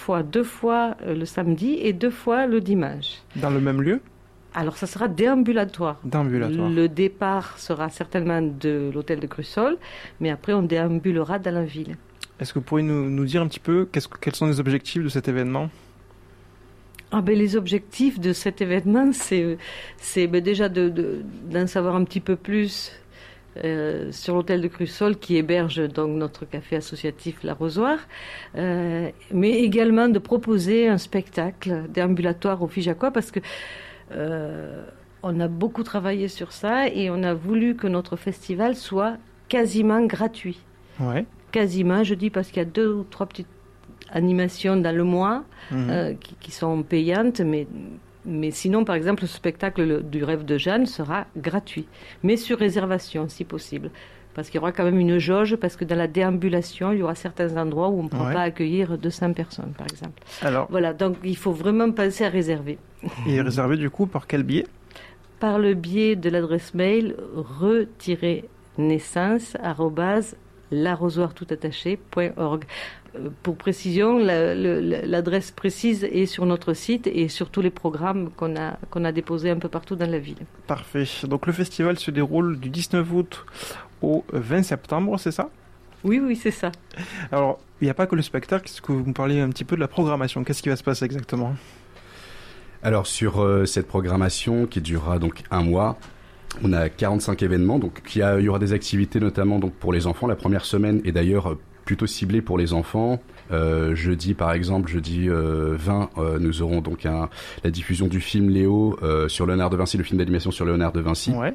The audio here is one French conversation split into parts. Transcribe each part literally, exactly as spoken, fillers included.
fois, deux fois euh, le samedi et deux fois le dimanche. Dans le même lieu ? Alors, ça sera déambulatoire. Déambulatoire. Le départ sera certainement de l'hôtel de Crussol, mais après, on déambulera dans la ville. Est-ce que vous pourriez nous, nous dire un petit peu qu'est-ce, quels sont les objectifs de cet événement ? Ah ben, les objectifs de cet événement, c'est, c'est ben, déjà de, de, d'en savoir un petit peu plus euh, sur l'hôtel de Crussol qui héberge donc notre café associatif L'Arrosoir, euh, mais également de proposer un spectacle déambulatoire aux Figeacois parce que euh, on a beaucoup travaillé sur ça et on a voulu que notre festival soit quasiment gratuit. Ouais. Quasiment, je dis parce qu'il y a deux ou trois petites animations dans le mois mmh. euh, qui, qui sont payantes, mais, mais sinon, par exemple, le spectacle le, du Rêve de Jeanne sera gratuit, mais sur réservation, si possible. Parce qu'il y aura quand même une jauge, parce que dans la déambulation, il y aura certains endroits où on ne peut ouais. pas accueillir deux cents personnes, par exemple. Alors, voilà, donc il faut vraiment penser à réserver. Et réserver, du coup, par quel biais ? Par le biais de l'adresse mail re-naissance arobase l'arrosoir tout attaché point org. Pour précision, la, la, l'adresse précise est sur notre site et sur tous les programmes qu'on a, qu'on a déposés un peu partout dans la ville. Parfait. Donc le festival se déroule du dix-neuf août au vingt septembre, c'est ça ? Oui, oui, c'est ça. Alors, il n'y a pas que le spectacle, est-ce que vous me parlez un petit peu de la programmation ? Qu'est-ce qui va se passer exactement ? Alors, sur euh, cette programmation qui durera donc un mois, on a quarante-cinq événements, donc il y, a, il y aura des activités notamment donc pour les enfants. La première semaine est d'ailleurs plutôt ciblée pour les enfants. Euh, jeudi, par exemple, jeudi euh, vingt, euh, nous aurons donc un, la diffusion du film Léo euh, sur Léonard de Vinci, le film d'animation sur Léonard de Vinci. Ouais.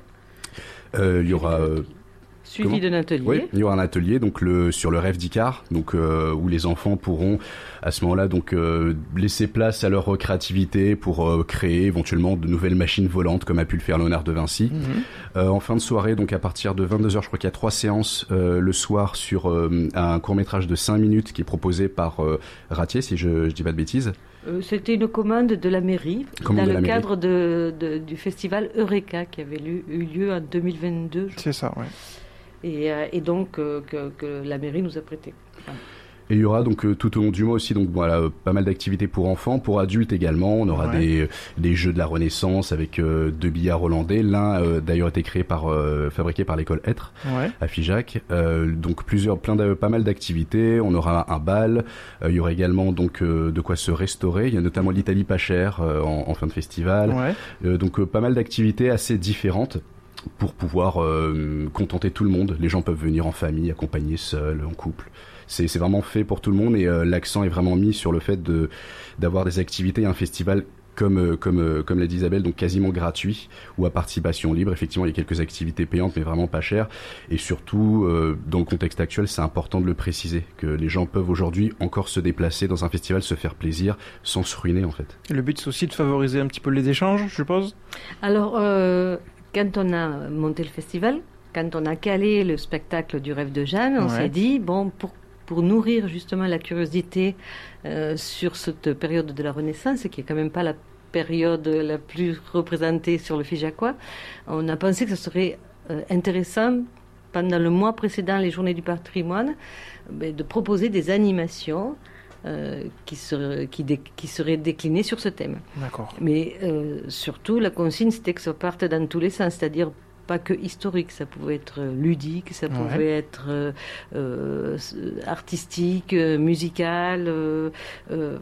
Euh, il y aura... Euh, Suivi d'un atelier. Oui, il y aura un atelier donc le sur le rêve d'Icare, donc euh, où les enfants pourront à ce moment-là donc euh, laisser place à leur créativité pour euh, créer éventuellement de nouvelles machines volantes comme a pu le faire Léonard de Vinci. Mm-hmm. Euh, en fin de soirée, donc à partir de vingt-deux heures, je crois qu'il y a trois séances euh, le soir sur euh, un court-métrage de cinq minutes qui est proposé par euh, Ratier, si je je dis pas de bêtises. Euh, c'était une commande de la mairie commande dans le cadre de, de, du festival Eureka qui avait eu, eu lieu en deux mille vingt-deux. C'est ça, ouais. Et, euh, et donc euh, que, que la mairie nous a prêté. Enfin. Et il y aura donc euh, tout au long du mois aussi donc voilà euh, pas mal d'activités pour enfants, pour adultes également. On aura ouais. des des jeux de la Renaissance avec euh, deux billards hollandais. L'un euh, d'ailleurs été créé par euh, fabriqué par l'école Hêtre ouais. à Figeac. Euh, donc plusieurs plein de pas mal d'activités. On aura un bal. Euh, il y aura également donc euh, de quoi se restaurer. Il y a notamment l'Italie pas chère euh, en, en fin de festival. Ouais. Euh, donc euh, pas mal d'activités assez différentes pour pouvoir euh, contenter tout le monde. Les gens peuvent venir en famille, accompagnés, seuls, en couple. C'est, c'est vraiment fait pour tout le monde et euh, l'accent est vraiment mis sur le fait de d'avoir des activités et un festival comme euh, comme euh, comme l'a dit Isabelle, donc quasiment gratuit ou à participation libre. Effectivement, il y a quelques activités payantes, mais vraiment pas chères. Et surtout, euh, dans le contexte actuel, c'est important de le préciser que les gens peuvent aujourd'hui encore se déplacer dans un festival, se faire plaisir, sans se ruiner en fait. Et le but, c'est aussi de favoriser un petit peu les échanges, je suppose. Alors. Euh... Quand on a monté le festival, quand on a calé le spectacle du Rêve de Jeanne, on ouais. s'est dit, bon, pour, pour nourrir justement la curiosité euh, sur cette période de la Renaissance, qui est quand même pas la période la plus représentée sur le Figeacois, on a pensé que ce serait euh, intéressant, pendant le mois précédent, les Journées du patrimoine, euh, de proposer des animations Euh, qui, serait, qui, dé, qui serait décliné sur ce thème. D'accord. Mais euh, surtout, la consigne, c'était que ça parte dans tous les sens, c'est-à-dire pas que historique, ça pouvait être ludique, ça pouvait ouais. être euh, euh, artistique, musical, euh, euh,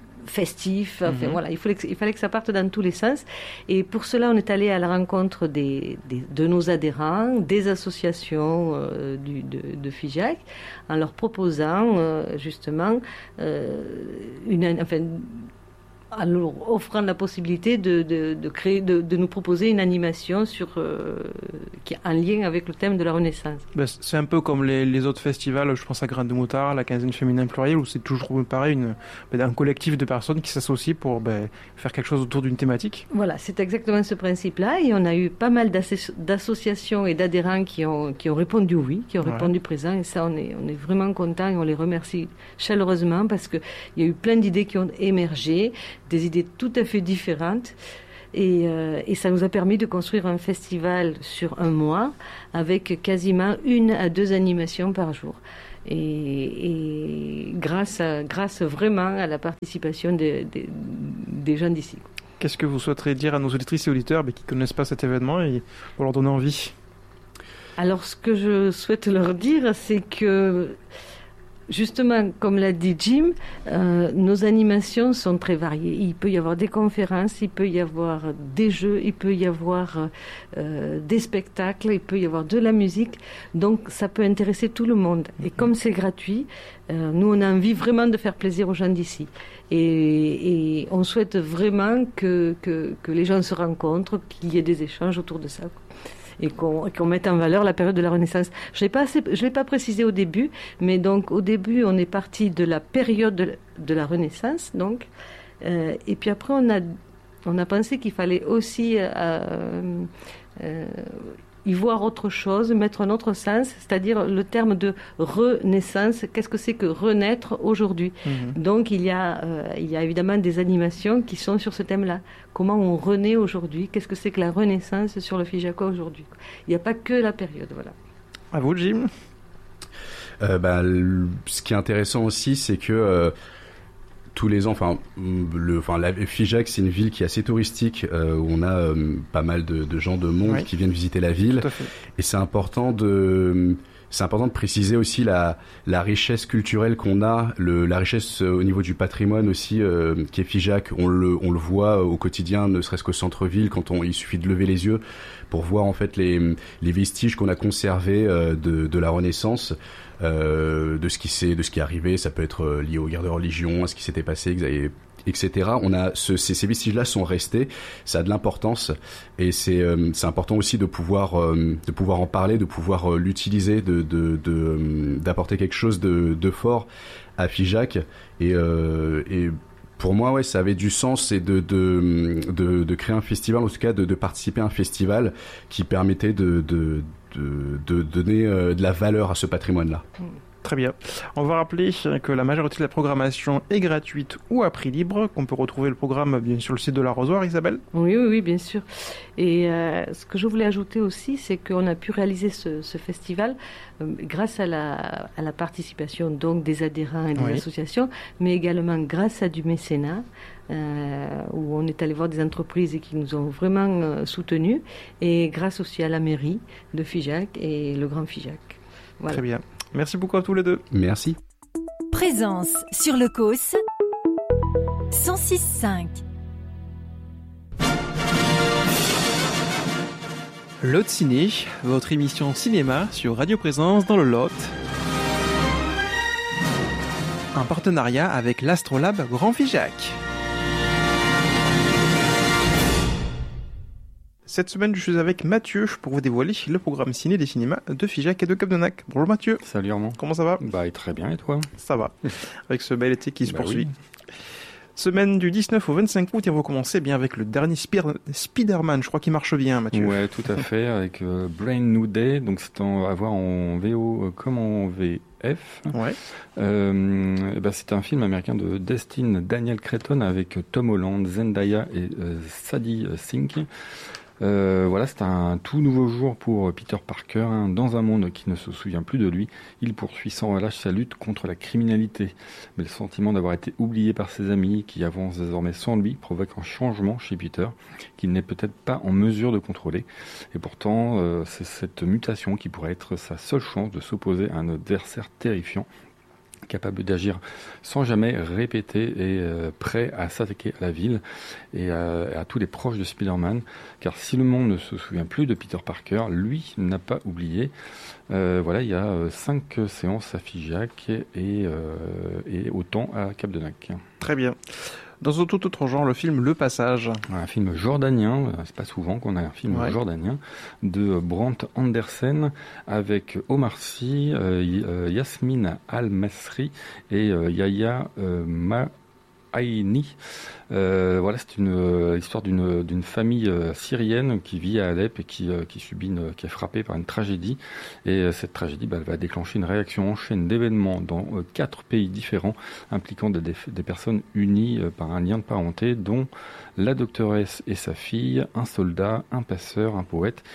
festif, enfin mm-hmm. voilà, il fallait, que, il fallait que ça parte dans tous les sens. Et pour cela, on est allé à la rencontre des, des, de nos adhérents, des associations euh, du, de, de Figeac, en leur proposant euh, justement euh, une, enfin, en leur offrant la possibilité de, de, de créer, de, de nous proposer une animation sur, euh, qui est en lien avec le thème de la Renaissance. Ben, c'est un peu comme les, les autres festivals, je pense à Grain de Moutard, la quinzaine féminin pluriel, où c'est toujours pareil, une, ben, un collectif de personnes qui s'associent pour ben, faire quelque chose autour d'une thématique. Voilà, c'est exactement ce principe-là, et on a eu pas mal d'asso- d'associations et d'adhérents qui ont, qui ont répondu oui, qui ont ouais. répondu présent, et ça on est, on est vraiment contents et on les remercie chaleureusement parce qu'il y a eu plein d'idées qui ont émergé, des idées tout à fait différentes et, euh, et ça nous a permis de construire un festival sur un mois avec quasiment une à deux animations par jour. et, et grâce, à, grâce vraiment à la participation de, de, des gens d'ici. Qu'est-ce que vous souhaiterez dire à nos auditrices et auditeurs mais qui ne connaissent pas cet événement et pour leur donner envie ? Alors, ce que je souhaite leur dire, c'est que, justement, comme l'a dit Jim, euh, nos animations sont très variées. Il peut y avoir des conférences, il peut y avoir des jeux, il peut y avoir euh, des spectacles, il peut y avoir de la musique. Donc, ça peut intéresser tout le monde. Et comme c'est gratuit, euh, nous, on a envie vraiment de faire plaisir aux gens d'ici. Et, et on souhaite vraiment que, que, que les gens se rencontrent, qu'il y ait des échanges autour de ça, et qu'on, qu'on mette en valeur la période de la Renaissance. Je ne l'ai pas précisé au début, mais donc au début, on est parti de la période de, de la Renaissance, donc, euh, et puis après, on a, on a pensé qu'il fallait aussi euh, euh, y voir autre chose, mettre un autre sens, c'est-à-dire le terme de renaissance. Qu'est-ce que c'est que renaître aujourd'hui ? Mmh. Donc, il y a, euh, il y a évidemment des animations qui sont sur ce thème-là. Comment on renaît aujourd'hui ? Qu'est-ce que c'est que la renaissance sur le Figeac aujourd'hui ? Il n'y a pas que la période, voilà. À vous, Jim. Euh, bah, le, ce qui est intéressant aussi, c'est que euh, tous les ans, enfin, le, enfin, la Figeac, c'est une ville qui est assez touristique, euh, où on a euh, pas mal de, de gens de monde oui. qui viennent visiter la ville. Et c'est important de, c'est important de préciser aussi la, la richesse culturelle qu'on a, le, la richesse euh, au niveau du patrimoine aussi, euh, qui est Figeac. On le, on le voit au quotidien, ne serait-ce qu'au centre-ville, quand on, il suffit de lever les yeux pour voir en fait les, les vestiges qu'on a conservés euh, de, de la Renaissance. Euh, de ce qui s'est, de ce qui est arrivé, ça peut être lié aux guerres de religion, à ce qui s'était passé, et cetera. On a ce, ces, ces vestiges-là sont restés, ça a de l'importance, et c'est, euh, c'est important aussi de pouvoir, euh, de pouvoir en parler, de pouvoir euh, l'utiliser, de, de, de, euh, d'apporter quelque chose de, de fort à Figeac, et, euh, et pour moi, ouais, ça avait du sens et de, de, de, de créer un festival, en tout cas de, de participer à un festival qui permettait de, de De, de donner euh, de la valeur à ce patrimoine-là. Très bien. On va rappeler que la majorité de la programmation est gratuite ou à prix libre, qu'on peut retrouver le programme bien sur le site de l'Arrosoir, Isabelle. Oui, oui, oui, bien sûr. Et euh, ce que je voulais ajouter aussi, c'est qu'on a pu réaliser ce, ce festival euh, grâce à la, à la participation donc des adhérents et des oui. associations, mais également grâce à du mécénat. Euh, où on est allé voir des entreprises et qui nous ont vraiment euh, soutenus, et grâce aussi à la mairie de Figeac et le Grand Figeac. Voilà. Très bien. Merci beaucoup à tous les deux. Merci. Présence sur le C O S cent six virgule cinq. Lot Ciné, votre émission cinéma sur Radio Présence dans le Lot. Un partenariat avec l'Astrolabe Grand Figeac. Cette semaine, je suis avec Mathieu pour vous dévoiler le programme ciné des cinémas de Figeac et de Capdenac. Bonjour Mathieu. Salut Armand. Comment ça va ? Bah très bien, et toi ? Ça va, avec ce bel été qui se bah poursuit. Oui. Semaine du dix-neuf au vingt-cinq août, et on va commencer bien avec le dernier Spir- Spider-Man, je crois qu'il marche bien Mathieu. Ouais, tout à fait, avec euh, Brand New Day, donc c'est en, à voir en V O euh, comme en V F. Ouais. Euh, bah, c'est un film américain de Destin Daniel Cretton avec Tom Holland, Zendaya et euh, Sadie Sink. Euh, voilà, c'est un tout nouveau jour pour Peter Parker. Hein. Dans un monde qui ne se souvient plus de lui, il poursuit sans relâche sa lutte contre la criminalité. Mais le sentiment d'avoir été oublié par ses amis, qui avancent désormais sans lui, provoque un changement chez Peter, qu'il n'est peut-être pas en mesure de contrôler. Et pourtant, euh, c'est cette mutation qui pourrait être sa seule chance de s'opposer à un adversaire terrifiant, capable d'agir sans jamais répéter et euh, prêt à s'attaquer à la ville et à, à tous les proches de Spider-Man, car si le monde ne se souvient plus de Peter Parker, lui n'a pas oublié. Euh, voilà, il y a euh, cinq séances à Figeac et, euh, et autant à Capdenac. Très bien. Dans un tout autre genre, le film Le Passage. Un film jordanien, c'est pas souvent qu'on a un film ouais. jordanien, de Brant Andersen avec Omar Sy, euh, Yasmine Al-Masri et euh, Yahya euh, Ma'aini. Euh, voilà, c'est une euh, histoire d'une d'une famille euh, syrienne qui vit à Alep et qui euh, qui subit une, qui est frappée par une tragédie, et euh, cette tragédie bah, elle va déclencher une réaction en chaîne d'événements dans euh, quatre pays différents impliquant des, des, des personnes unies euh, par un lien de parenté, dont la doctoresse et sa fille, un soldat, un passeur, un poète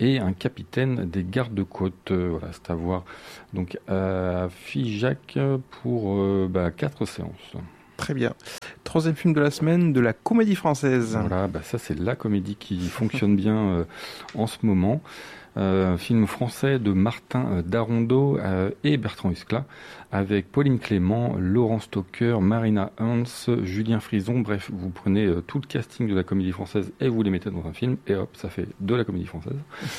et un capitaine des gardes-côtes. Euh, voilà, c'est à voir donc à Figeac pour euh, bah, quatre séances. Très bien. Troisième film de la semaine, de la comédie française. Voilà, bah ça c'est la comédie qui fonctionne bien euh, en ce moment. Euh, un film français de Martin euh, Darondeau euh, et Bertrand Huskla, avec Pauline Clément, Laurent Stocker, Marina Hans, Julien Frison. Bref, vous prenez euh, tout le casting de la comédie française et vous les mettez dans un film, et hop, ça fait de la comédie française.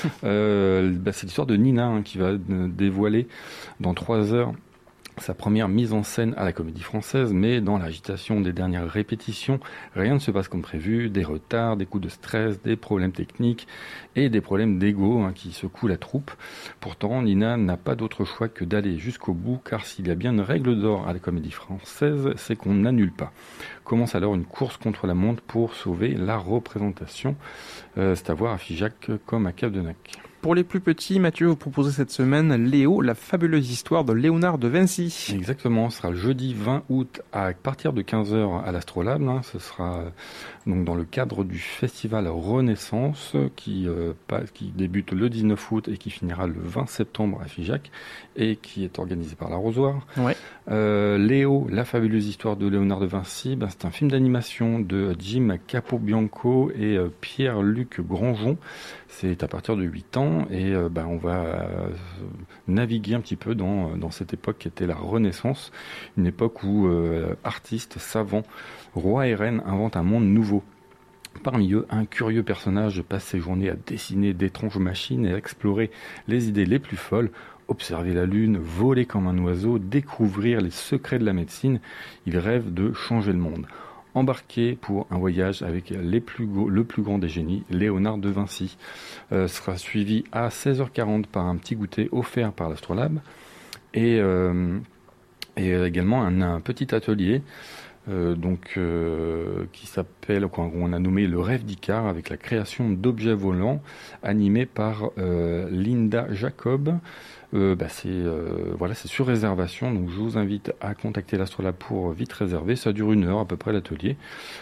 euh, bah, c'est l'histoire de Nina hein, qui va euh, dévoiler dans trois heures sa première mise en scène à la Comédie Française, mais dans l'agitation des dernières répétitions, rien ne se passe comme prévu, des retards, des coups de stress, des problèmes techniques et des problèmes d'ego hein, qui secouent la troupe. Pourtant, Nina n'a pas d'autre choix que d'aller jusqu'au bout, car s'il y a bien une règle d'or à la Comédie Française, c'est qu'on n'annule pas. Commence alors une course contre la montre pour sauver la représentation, euh, c'est à voir à Figeac comme à Cavedenac. Pour les plus petits, Mathieu, vous proposez cette semaine Léo, la fabuleuse histoire de Léonard de Vinci. Exactement, ce sera le jeudi vingt août à partir de quinze heures à l'Astrolabe. Hein. Ce sera euh, donc dans le cadre du festival Renaissance qui, euh, pas, qui débute le dix-neuf août et qui finira le vingt septembre à Figeac et qui est organisé par l'Arrosoir. Ouais. Euh, Léo, la fabuleuse histoire de Léonard de Vinci, ben, c'est un film d'animation de Jim Capobianco et euh, Pierre-Luc Granjon. C'est à partir de huit ans et euh, ben, on va euh, naviguer un petit peu dans, dans cette époque qui était la Renaissance, une époque où euh, artistes, savants, rois et reines inventent un monde nouveau. Parmi eux, un curieux personnage passe ses journées à dessiner d'étranges machines et à explorer les idées les plus folles, observer la lune, voler comme un oiseau, découvrir les secrets de la médecine. Il rêve de changer le monde. Embarqué pour un voyage avec les plus go- le plus grand des génies, Léonard de Vinci. Euh, sera suivi à seize heures quarante par un petit goûter offert par l'Astrolabe et, euh, et également un, un petit atelier euh, donc, euh, qui s'appelle, quoi, on a nommé le rêve d'Icare, avec la création d'objets volants animés par euh, Linda Jacob. Euh, bah c'est euh, voilà, c'est sur réservation, donc je vous invite à contacter l'Astrolabe pour vite réserver. Ça dure une heure à peu près l'atelier.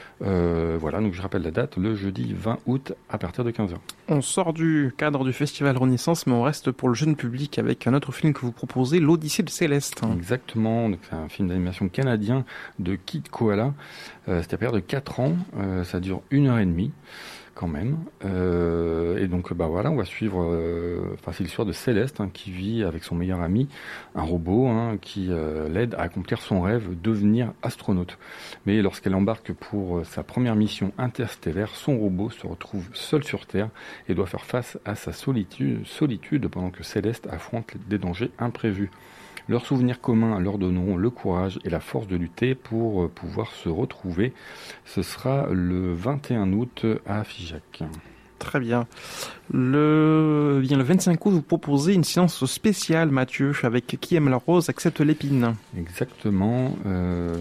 Euh, voilà, donc je rappelle la date, le jeudi vingt août à partir de quinze heures. On sort du cadre du festival Renaissance, mais on reste pour le jeune public avec un autre film que vous proposez, L'Odyssée de Céleste. Exactement, donc c'est un film d'animation canadien de Kid Koala. Euh, c'est à partir de quatre ans, euh, ça dure une heure et demie. Quand même. Euh, et donc, bah voilà, on va suivre. Euh, enfin, c'est l'histoire de Céleste hein, qui vit avec son meilleur ami, un robot hein, qui euh, l'aide à accomplir son rêve, devenir astronaute. Mais lorsqu'elle embarque pour euh, sa première mission interstellaire, son robot se retrouve seul sur Terre et doit faire face à sa solitude, solitude pendant que Céleste affronte des dangers imprévus. Leurs souvenirs communs leur donneront le courage et la force de lutter pour pouvoir se retrouver. Ce sera le vingt et un août à Figeac. Très bien. Le, bien, le vingt-cinq août, vous proposez une séance spéciale, Mathieu, avec Qui aime la rose accepte l'épine. Exactement. Euh...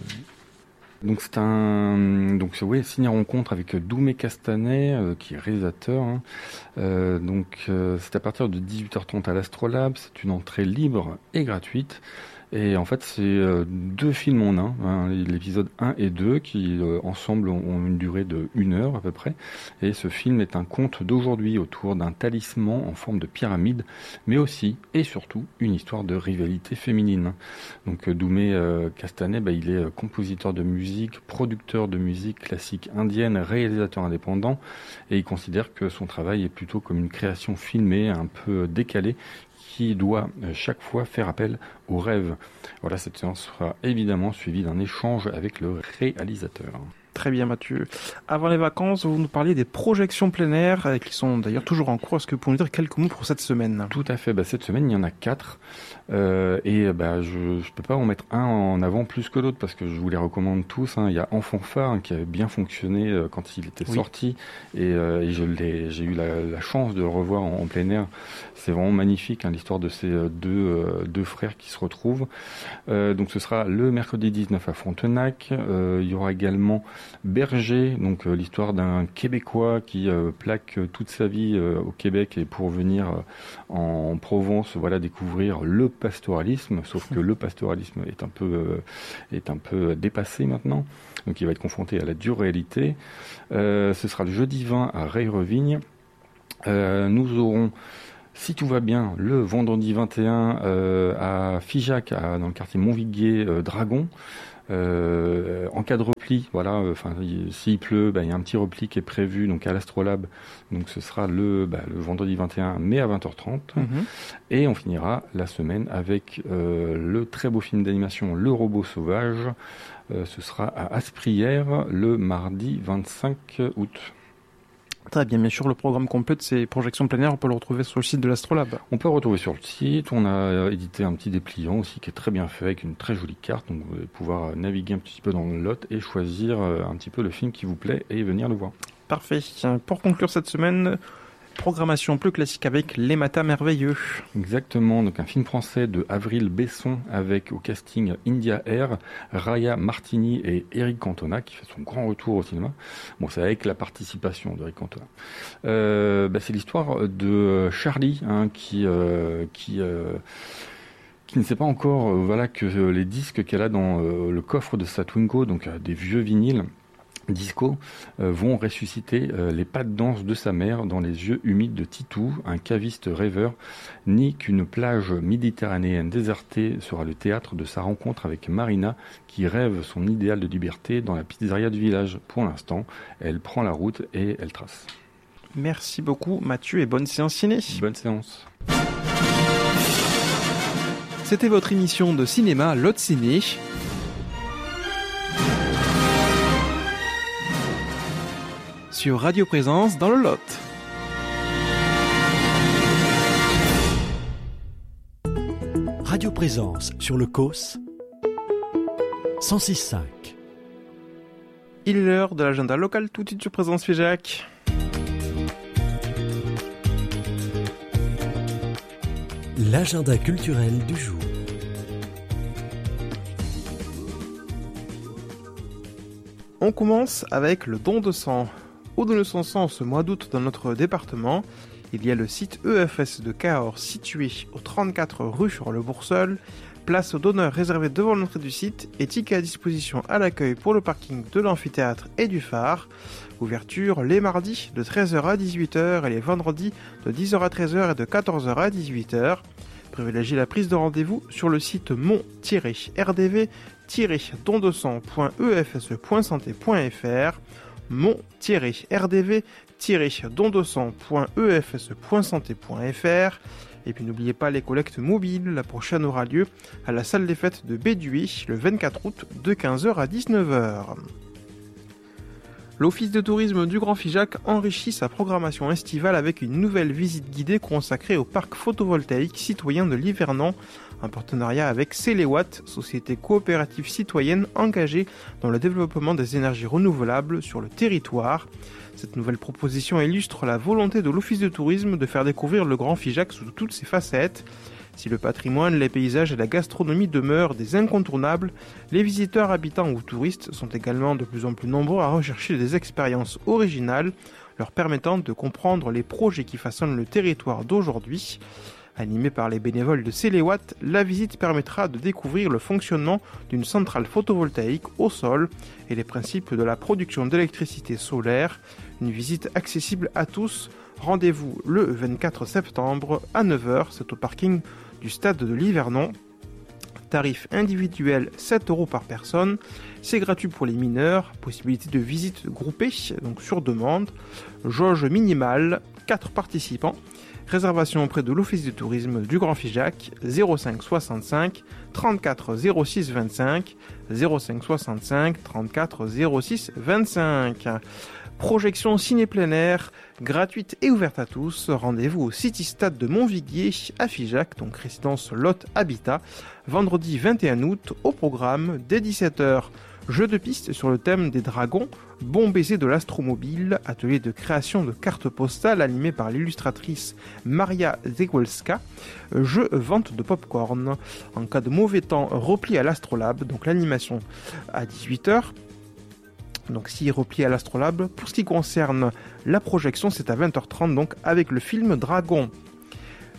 Donc c'est un donc c'est ouais signé rencontre avec Doumé Castanet euh, qui est réalisateur hein. euh, donc euh, c'est à partir de dix-huit heures trente à l'Astrolabe, c'est une entrée libre et gratuite. Et en fait, c'est euh, deux films en un, hein, l'épisode un et deux, qui euh, ensemble ont, ont une durée de une heure à peu près. Et ce film est un conte d'aujourd'hui autour d'un talisman en forme de pyramide, mais aussi et surtout une histoire de rivalité féminine. Donc Doumé euh, Castanet, bah, il est euh, compositeur de musique, producteur de musique classique indienne, réalisateur indépendant, et il considère que son travail est plutôt comme une création filmée, un peu décalée, qui doit chaque fois faire appel au rêve. Voilà, cette séance sera évidemment suivie d'un échange avec le réalisateur. Très bien Mathieu. Avant les vacances, vous nous parliez des projections plein air qui sont d'ailleurs toujours en cours. Est-ce que vous pouvez nous dire quelques mots pour cette semaine ? Tout à fait. Bah, cette semaine, il y en a quatre. Euh, et bah, je ne peux pas en mettre un en avant plus que l'autre parce que je vous les recommande tous. Hein. Il y a Enfant phare hein, qui avait bien fonctionné euh, quand il était oui. sorti. Et, euh, et je l'ai, j'ai eu la, la chance de le revoir en, en plein air. C'est vraiment magnifique hein, l'histoire de ces deux, euh, deux frères qui se retrouvent. Euh, donc ce sera le mercredi dix-neuf à Frontenac. Euh, il y aura également Berger, donc euh, l'histoire d'un Québécois qui euh, plaque toute sa vie euh, au Québec et pour venir euh, en Provence, voilà, découvrir le pastoralisme, sauf que le pastoralisme est un peu euh, est un peu dépassé maintenant, donc il va être confronté à la dure réalité. Euh, ce sera le jeudi vingt à Reille-Revigne. Euh, nous aurons, si tout va bien, le vendredi vingt et un euh, à Figeac, à, dans le quartier Montviguier, euh, Dragon. Euh, en cas de repli, voilà, enfin, euh, s'il pleut, bah, il y a un petit repli qui est prévu donc à l'Astrolabe, donc ce sera le, bah, le vendredi vingt et un mai à vingt heures trente, mmh. Et on finira la semaine avec euh, le très beau film d'animation Le Robot Sauvage, euh, ce sera à Asprières le mardi vingt-cinq août. Très bien, bien sûr, le programme complet de ces projections plein air, on peut le retrouver sur le site de l'Astrolabe. On peut le retrouver sur le site, on a édité un petit dépliant aussi qui est très bien fait, avec une très jolie carte, donc vous allez pouvoir naviguer un petit peu dans le lot et choisir un petit peu le film qui vous plaît et venir le voir. Parfait. Pour conclure cette semaine, programmation plus classique avec Les Matins Merveilleux. Exactement, donc un film français de Avril Besson avec au casting India Air, Raya Martini et Eric Cantona qui fait son grand retour au cinéma. Bon, c'est avec la participation d'Eric Cantona. Euh, bah, c'est l'histoire de Charlie hein, qui... Euh, qui euh, qui ne sait pas encore euh, voilà, que euh, les disques qu'elle a dans euh, le coffre de sa Twingo, donc euh, des vieux vinyles, disco, euh, vont ressusciter euh, les pas de danse de sa mère dans les yeux humides de Titou, un caviste rêveur, ni qu'une plage méditerranéenne désertée sera le théâtre de sa rencontre avec Marina, qui rêve son idéal de liberté dans la pizzeria du village. Pour l'instant, elle prend la route et elle trace. Merci beaucoup Mathieu et bonne séance ciné. Bonne séance. C'était votre émission de cinéma Lot Ciné. Sur Radio Présence dans le Lot. Radio Présence sur le C O S cent six virgule cinq. Il est l'heure de l'agenda local tout de suite sur Présence Figeac. L'agenda culturel du jour. On commence avec le don de sang. Au don de son sang ce mois d'août dans notre département, il y a le site E F S de Cahors situé au trente-quatre rue Charles-Bourseul, place aux donneurs réservée devant l'entrée du site et ticket à disposition à l'accueil pour le parking de l'amphithéâtre et du phare. Ouverture les mardis de treize heures à dix-huit heures et les vendredis de dix heures à treize heures et de quatorze heures à dix-huit heures. Privilégiez la prise de rendez-vous sur le site mon-r d v don de sang point e f s e point santé point f r mon-r d v don de sang point e f s e point santé point f r. Et puis n'oubliez pas les collectes mobiles, la prochaine aura lieu à la salle des fêtes de Bédué le vingt-quatre août de quinze heures à dix-neuf heures. L'Office de tourisme du Grand Figeac enrichit sa programmation estivale avec une nouvelle visite guidée consacrée au parc photovoltaïque citoyen de l'Hivernan, en partenariat avec Céléwatt, société coopérative citoyenne engagée dans le développement des énergies renouvelables sur le territoire. Cette nouvelle proposition illustre la volonté de l'Office de tourisme de faire découvrir le Grand Figeac sous toutes ses facettes. Si le patrimoine, les paysages et la gastronomie demeurent des incontournables, les visiteurs habitants ou touristes sont également de plus en plus nombreux à rechercher des expériences originales leur permettant de comprendre les projets qui façonnent le territoire d'aujourd'hui. Animée par les bénévoles de Céléwatt, la visite permettra de découvrir le fonctionnement d'une centrale photovoltaïque au sol et les principes de la production d'électricité solaire. Une visite accessible à tous. Rendez-vous le vingt-quatre septembre à neuf heures, c'est au parking du stade de l'Hivernan. Tarif individuel sept euros par personne. C'est gratuit pour les mineurs. Possibilité de visite groupée, donc sur demande. Jauge minimale, quatre participants. Réservation auprès de l'Office du tourisme du Grand Figeac, zéro cinq soixante-cinq trente-quatre zéro six vingt-cinq, zéro cinq soixante-cinq trente-quatre zéro six vingt-cinq. Projection ciné plein air, gratuite et ouverte à tous. Rendez-vous au City Stade de Montviguier à Figeac, donc résidence Lot Habitat, vendredi vingt et un août, au programme dès dix-sept heures. Jeu de piste sur le thème des dragons, bon baiser de l'astromobile, atelier de création de cartes postales animé par l'illustratrice Maria Zegolska, jeu vente de popcorn. En cas de mauvais temps, repli à l'Astrolabe, donc l'animation à dix-huit heures. Donc si repli à l'Astrolabe, pour ce qui concerne la projection, c'est à vingt heures trente, donc avec le film Dragon.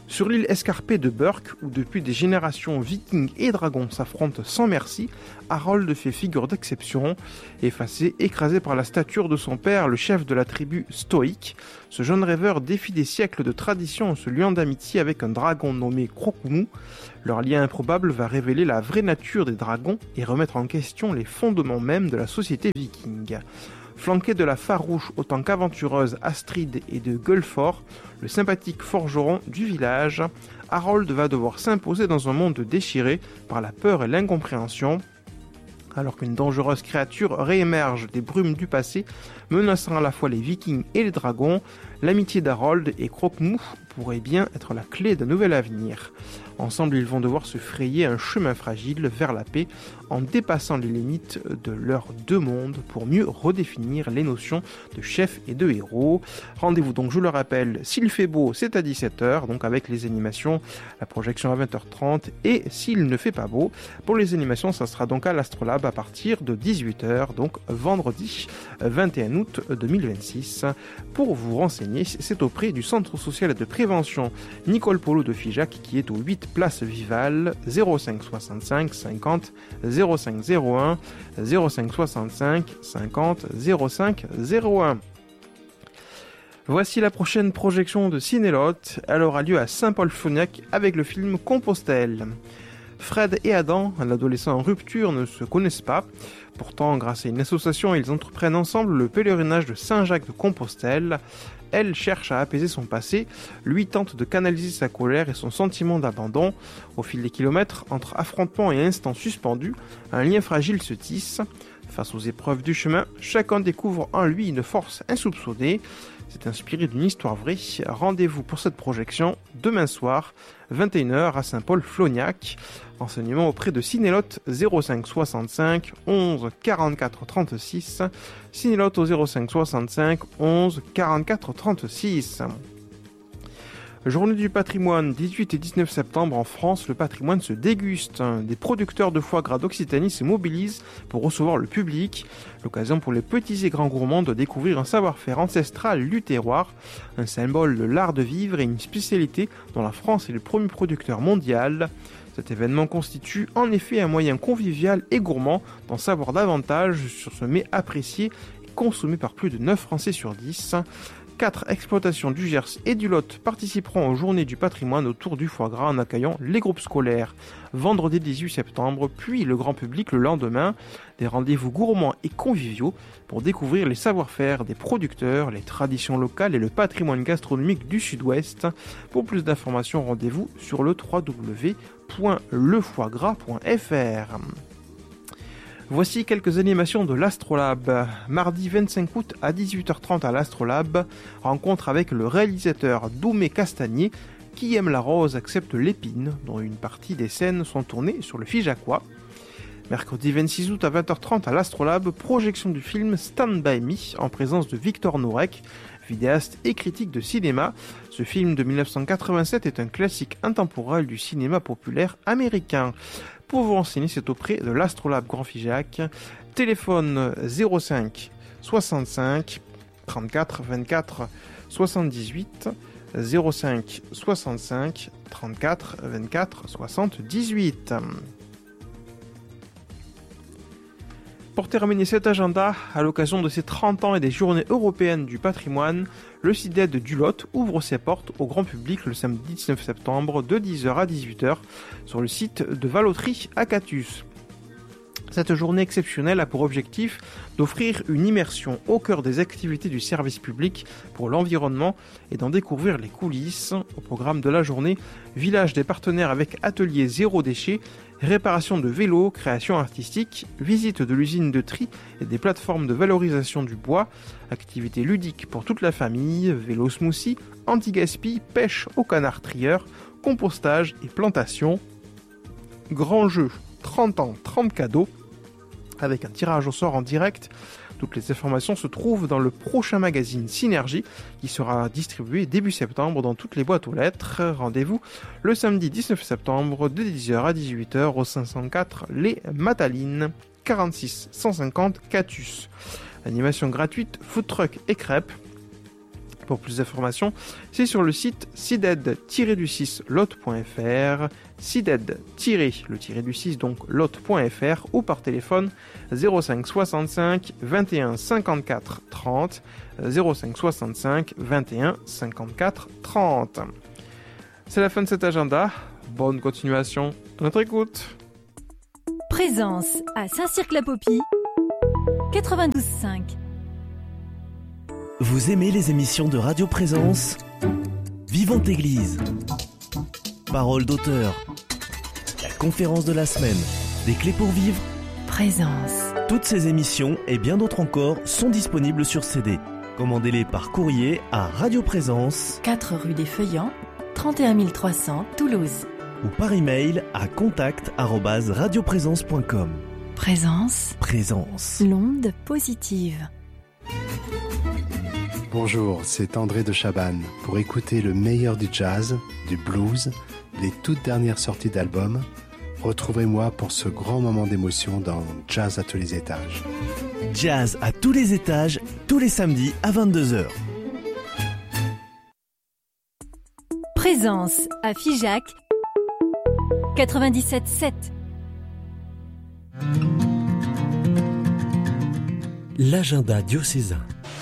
Sur l'île escarpée de Burke, où depuis des générations vikings et dragons s'affrontent sans merci, Harold fait figure d'exception. Effacé, écrasé par la stature de son père, le chef de la tribu stoïque, ce jeune rêveur défie des siècles de tradition en se liant d'amitié avec un dragon nommé Crocoumou. Leur lien improbable va révéler la vraie nature des dragons et remettre en question les fondements même de la société viking. Flanqué de la farouche autant qu'aventureuse Astrid et de Gullfort, le sympathique forgeron du village, Harold va devoir s'imposer dans un monde déchiré par la peur et l'incompréhension, alors qu'une dangereuse créature réémerge des brumes du passé, menaçant à la fois les vikings et les dragons. L'amitié d'Harold et Crocoumou pourrait bien être la clé d'un nouvel avenir. Ensemble, ils vont devoir se frayer un chemin fragile vers la paix en dépassant les limites de leurs deux mondes pour mieux redéfinir les notions de chef et de héros. Rendez-vous donc, je le rappelle, s'il fait beau, c'est à dix-sept heures, donc avec les animations, la projection à vingt heures trente, et s'il ne fait pas beau, pour les animations, ça sera donc à l'Astrolabe à partir de dix-huit heures, donc vendredi vingt et un août deux mille vingt-six. Pour vous renseigner, c'est auprès du Centre social et de prévention Nicole Polo de Figeac, qui est au huit place Vival, zéro cinq soixante-cinq cinquante zéro cinq zéro un, zéro cinq soixante-cinq cinquante zéro cinq zéro un. Voici la prochaine projection de Cinélotte. Elle aura lieu à Saint-Paul-Floniac avec le film Compostelle. Fred et Adam, un adolescent en rupture, ne se connaissent pas. Pourtant, grâce à une association, ils entreprennent ensemble le pèlerinage de Saint-Jacques de Compostelle. Elle cherche à apaiser son passé, lui tente de canaliser sa colère et son sentiment d'abandon. Au fil des kilomètres, entre affrontements et instants suspendus, un lien fragile se tisse. Face aux épreuves du chemin, chacun découvre en lui une force insoupçonnée. C'est inspiré d'une histoire vraie. Rendez-vous pour cette projection demain soir, vingt et une heures à Saint-Paul-Floniac. Renseignements auprès de Cinélotte zéro cinq soixante-cinq onze quarante-quatre trente-six. Cinélotte au zéro cinq soixante-cinq onze quarante-quatre trente-six. Journée du patrimoine, dix-huit et dix-neuf septembre en France, le patrimoine se déguste. Des producteurs de foie gras d'Occitanie se mobilisent pour recevoir le public. L'occasion pour les petits et grands gourmands de découvrir un savoir-faire ancestral du terroir, un symbole de l'art de vivre et une spécialité dont la France est le premier producteur mondial. Cet événement constitue en effet un moyen convivial et gourmand d'en savoir davantage sur ce mets apprécié et consommé par plus de neuf Français sur dix. Quatre exploitations du Gers et du Lot participeront aux Journées du patrimoine autour du foie gras en accueillant les groupes scolaires vendredi dix-huit septembre, puis le grand public le lendemain. Des rendez-vous gourmands et conviviaux pour découvrir les savoir-faire des producteurs, les traditions locales et le patrimoine gastronomique du Sud-Ouest. Pour plus d'informations, rendez-vous sur le w w w point le foie gras point f r. Voici quelques animations de l'Astrolabe. Mardi vingt-cinq août à dix-huit heures trente à l'Astrolabe, rencontre avec le réalisateur Doumé Castagnier, Qui aime la rose accepte l'épine, dont une partie des scènes sont tournées sur le Figeacois. Mercredi vingt-six août à vingt heures trente à l'Astrolabe, projection du film Stand By Me en présence de Victor Nourek, vidéaste et critique de cinéma. Ce film de mille neuf cent quatre-vingt-sept est un classique intemporel du cinéma populaire américain. Pour vous renseigner, c'est auprès de l'Astrolabe Grand Figeac. Téléphone zéro cinq soixante-cinq trente-quatre vingt-quatre soixante-dix-huit, zéro cinq soixante-cinq trente-quatre vingt-quatre soixante-dix-huit. Pour terminer cet agenda, à l'occasion de ses trente ans et des journées européennes du patrimoine, le CIDED du Lot ouvre ses portes au grand public le samedi dix-neuf septembre de dix heures à dix-huit heures sur le site de Valotry à Catus. Cette journée exceptionnelle a pour objectif d'offrir une immersion au cœur des activités du service public pour l'environnement et d'en découvrir les coulisses. Au programme de la journée, village des partenaires avec atelier zéro déchet, réparation de vélos, création artistique, visite de l'usine de tri et des plateformes de valorisation du bois, activités ludiques pour toute la famille, vélo smoothie, anti-gaspi, pêche au canard trieur, compostage et plantation. Grand jeu, trente ans, trente cadeaux, avec un tirage au sort en direct. Toutes les informations se trouvent dans le prochain magazine Synergie qui sera distribué début septembre dans toutes les boîtes aux lettres. Rendez-vous le samedi dix-neuf septembre de dix heures à dix-huit heures au cinq cent quatre Les Matalines, quarante-six cent cinquante Catus. Animation gratuite, food truck et crêpes. Pour plus d'informations, c'est sur le site sided du six lot point f r, sided le tiré du six donc lot point f r, ou par téléphone zéro cinq soixante-cinq vingt et un cinquante-quatre trente, zéro cinq soixante-cinq vingt et un cinquante-quatre trente. C'est la fin de cet agenda. Bonne continuation à notre écoute. Présence à Saint-Cirque-la-Popie, quatre-vingt-douze cinq. Vous aimez les émissions de Radio Présence ? Vivante Église, Parole d'auteur, la conférence de la semaine, des clés pour vivre. Présence. Toutes ces émissions et bien d'autres encore sont disponibles sur C D. Commandez-les par courrier à Radio Présence, quatre rue des Feuillants, trente et un mille trois cents, Toulouse. ou par email à contact arobase radioprésence point com. Présence. Présence. L'onde positive. Bonjour, c'est André de Chabannes. Pour écouter le meilleur du jazz, du blues, les toutes dernières sorties d'albums, retrouvez-moi pour ce grand moment d'émotion dans Jazz à tous les étages. Jazz à tous les étages, tous les samedis à vingt-deux heures. Présence à Figeac, quatre-vingt-dix-sept sept. L'agenda diocésain.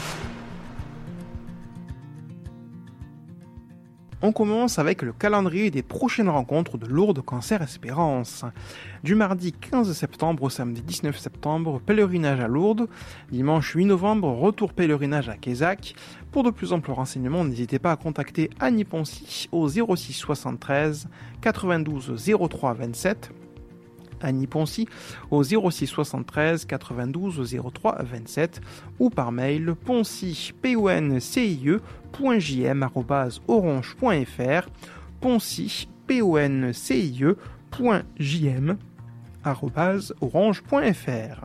On commence avec le calendrier des prochaines rencontres de Lourdes Cancer Espérance. Du mardi quinze septembre au samedi dix-neuf septembre, pèlerinage à Lourdes. Dimanche huit novembre, retour pèlerinage à Quézac. Pour de plus amples renseignements, n'hésitez pas à contacter Annie Poncy au zéro six soixante-treize quatre-vingt-douze zéro trois vingt-sept. Annie Poncy au zéro six soixante-treize quatre-vingt-douze zéro trois vingt-sept ou par mail poncy p o n c i e point j m arobase orange point f r, poncy p o n c i e point j m arobase orange point f r.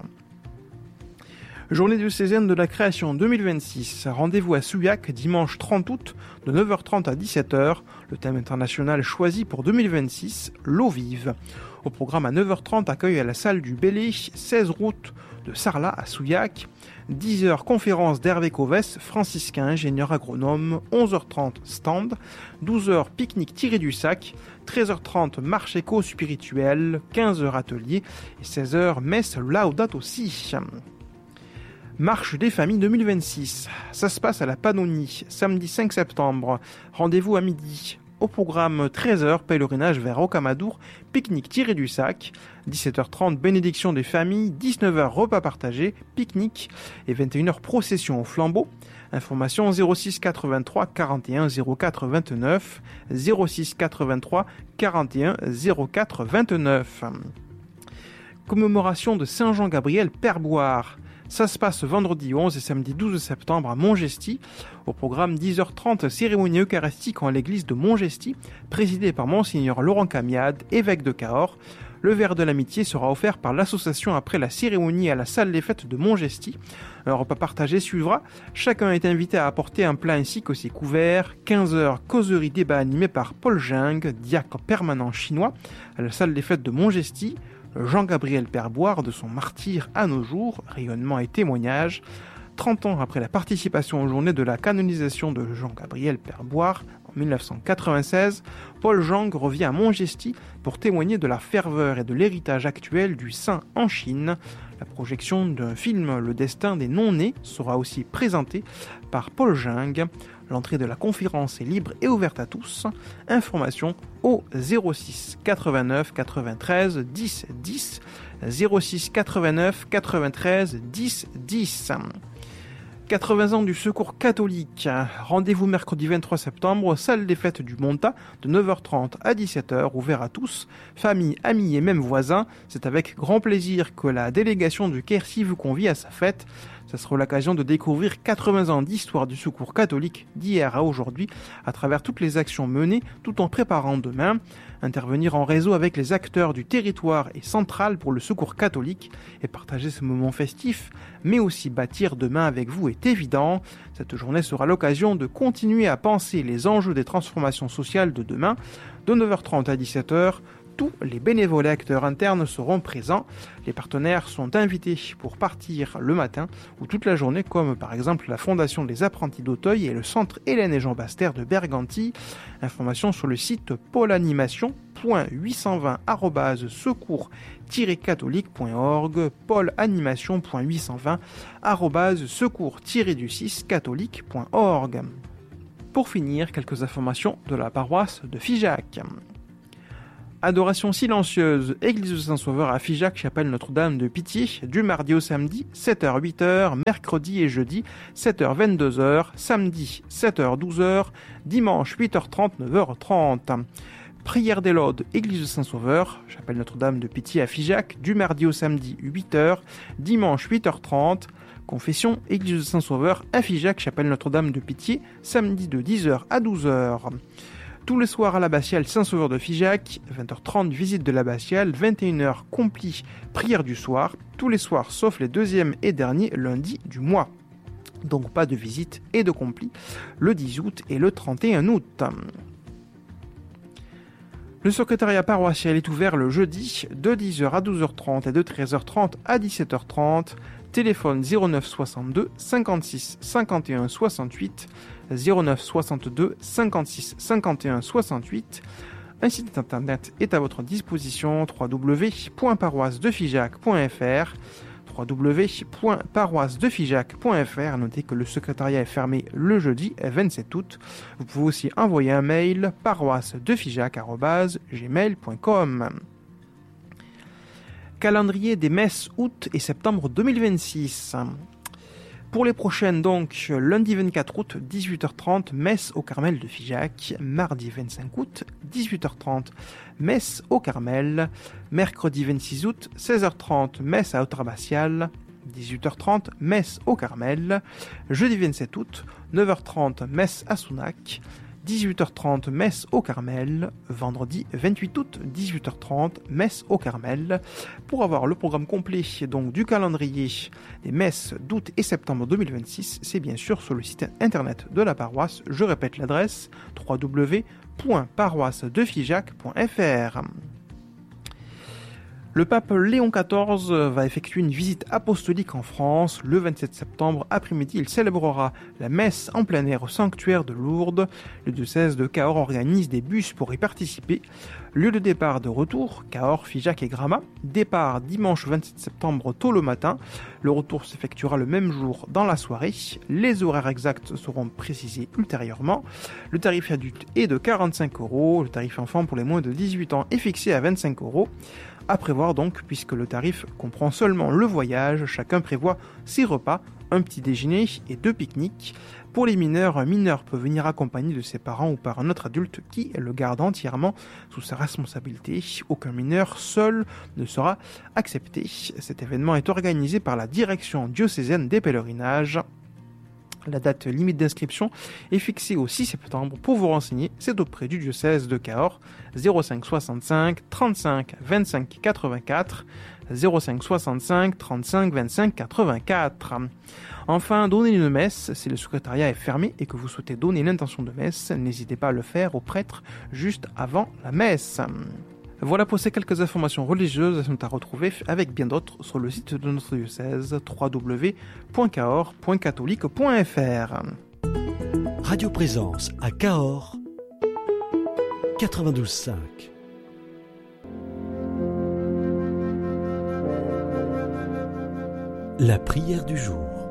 Journée diocésaine de la création deux mille vingt-six. Rendez-vous à Souillac dimanche trente août de neuf heures trente à dix-sept heures. Le thème international choisi pour deux mille vingt-six, l'eau vive. Au programme à neuf heures trente, accueil à la salle du Bélé, seize route de Sarlat à Souillac. dix heures, conférence d'Hervé Covès, franciscain, ingénieur agronome. onze heures trente, stand. douze heures, pique-nique tiré du sac. treize heures trente, marche éco-spirituelle. quinze heures, atelier. Et seize heures, messe Laudato Si. Marche des familles deux mille vingt-six. Ça se passe à la Pannonie, samedi cinq septembre. Rendez-vous à midi. Au programme treize heures, pèlerinage vers Rocamadour, pique-nique tiré du sac. dix-sept heures trente, bénédiction des familles. dix-neuf heures, repas partagé, pique-nique. Et vingt et une heures, procession au flambeau. Information zéro six quatre-vingt-trois quarante et un zéro quatre vingt-neuf. zéro six quatre-vingt-trois quarante et un zéro quatre vingt-neuf. Commémoration de Saint Jean-Gabriel Perboire. Ça se passe vendredi onze et samedi douze septembre à Montgesty. Au programme dix heures trente, cérémonie eucharistique en l'église de Montgesty, présidée par Monseigneur Laurent Camiade, évêque de Cahors. Le verre de l'amitié sera offert par l'association après la cérémonie à la salle des fêtes de Montgesty. Un repas partagé suivra. Chacun est invité à apporter un plat ainsi que ses couverts. quinze heures, causerie débat animé par Paul Jung, diacre permanent chinois, à la salle des fêtes de Montgesty. Jean-Gabriel Perboire, de son martyre à nos jours, rayonnement et témoignage. trente ans après la participation aux journées de la canonisation de Jean-Gabriel Perboire, en mille neuf cent quatre-vingt-seize, Paul Jung revient à Montgesty pour témoigner de la ferveur et de l'héritage actuel du saint en Chine. La projection d'un film Le Destin des non-nés sera aussi présentée par Paul Jung. L'entrée de la conférence est libre et ouverte à tous. Information au zéro six quatre-vingt-neuf quatre-vingt-treize dix dix, zéro six quatre-vingt-neuf quatre-vingt-treize dix dix. quatre-vingts ans du Secours catholique. Rendez-vous mercredi vingt-trois septembre, salle des fêtes du Montat, de neuf heures trente à dix-sept heures, ouvert à tous, famille, amis et même voisins. C'est avec grand plaisir que la délégation du Quercy vous convie à sa fête. Ce sera l'occasion de découvrir quatre-vingts ans d'histoire du Secours catholique d'hier à aujourd'hui à travers toutes les actions menées tout en préparant demain. Intervenir en réseau avec les acteurs du territoire est central pour le Secours catholique et partager ce moment festif, mais aussi bâtir demain avec vous est évident. Cette journée sera l'occasion de continuer à penser les enjeux des transformations sociales de demain. De neuf heures trente à dix-sept heures, Tous les bénévoles et acteurs internes seront présents. Les partenaires sont invités pour partir le matin ou toute la journée, comme par exemple la Fondation des apprentis d'Auteuil et le Centre Hélène et Jean Baster de Berganti. Information sur le site paulanimation point huit cent vingt arobase secours tiret catholique point org, paulanimation point huit cent vingt arobase secours tiret du six catholique point org. Pour finir, quelques informations de la paroisse de Figeac. Adoration silencieuse, Église de Saint-Sauveur à Figeac, chapelle Notre-Dame de Pitié, du mardi au samedi, sept heures huit heures, mercredi et jeudi, sept heures vingt-deux heures, samedi, sept heures douze heures, dimanche, huit heures trente, neuf heures trente. Prière des Laudes, Église de Saint-Sauveur, chapelle Notre-Dame de Pitié à Figeac, du mardi au samedi, huit heures, dimanche, huit heures trente. Confession, Église de Saint-Sauveur à Figeac, chapelle Notre-Dame de Pitié, samedi de dix heures à douze heures. Tous les soirs à l'abbatiale Saint-Sauveur de Figeac, vingt heures trente, visite de l'abbatiale, vingt et une heures, compli, prière du soir, tous les soirs sauf les deuxième et derniers lundis du mois. Donc pas de visite et de compli le dix août et le trente et un août. Le secrétariat paroissial est ouvert le jeudi de dix heures à douze heures trente et de treize heures trente à dix-sept heures trente. Téléphone zéro neuf soixante-deux cinquante-six cinquante et un soixante-huit, zéro neuf soixante-deux cinquante-six cinquante et un soixante-huit. Un site internet est à votre disposition, w w w point paroisse de figeac point f r, w w w point paroisse de figeac point f r. Notez que le secrétariat est fermé le jeudi vingt-sept août. Vous pouvez aussi envoyer un mail paroisse de figeac arobase gmail point com. Calendrier des messes août et septembre deux mille vingt-six. Pour les prochaines, donc, lundi vingt-quatre août, dix-huit heures trente, messe au Carmel de Figeac. Mardi vingt-cinq août, dix-huit heures trente, messe au Carmel. Mercredi vingt-six août, seize heures trente, messe à Haute-Abbatiale. dix-huit heures trente, messe au Carmel. Jeudi vingt-sept août, neuf heures trente, messe à Sounac. dix-huit heures trente, messe au Carmel. Vendredi vingt-huit août, dix-huit heures trente, messe au Carmel. Pour avoir le programme complet donc du calendrier des messes d'août et septembre deux mille vingt-six, c'est bien sûr sur le site internet de la paroisse. Je répète l'adresse, w w w point paroisse de figeac point f r. Le pape Léon quatorze va effectuer une visite apostolique en France. Le vingt-sept septembre après-midi, il célébrera la messe en plein air au sanctuaire de Lourdes. Le diocèse de Cahors organise des bus pour y participer. Lieu de départ de retour, Cahors, Figeac et Gramat. Départ dimanche vingt-sept septembre tôt le matin. Le retour s'effectuera le même jour dans la soirée. Les horaires exacts seront précisés ultérieurement. Le tarif adulte est de quarante-cinq euros. Le tarif enfant pour les moins de dix-huit ans est fixé à vingt-cinq euros. À prévoir donc, puisque le tarif comprend seulement le voyage, chacun prévoit ses repas, un petit déjeuner et deux pique-niques. Pour les mineurs, un mineur peut venir accompagné de ses parents ou par un autre adulte qui le garde entièrement sous sa responsabilité. Aucun mineur seul ne sera accepté. Cet événement est organisé par la direction diocésaine des pèlerinages. La date limite d'inscription est fixée au six septembre. Pour vous renseigner, c'est auprès du diocèse de Cahors, zéro cinq soixante-cinq trente-cinq vingt-cinq quatre-vingt-quatre, zéro cinq soixante-cinq trente-cinq vingt-cinq quatre-vingt-quatre. Enfin, donner une messe, si le secrétariat est fermé et que vous souhaitez donner l'intention de messe, n'hésitez pas à le faire au prêtre juste avant la messe. Voilà pour ces quelques informations religieuses, elles sont à retrouver avec bien d'autres sur le site de notre diocèse, w w w point cahors point catholique point f r. Radio Présence à Cahors, quatre-vingt-douze cinq. La prière du jour.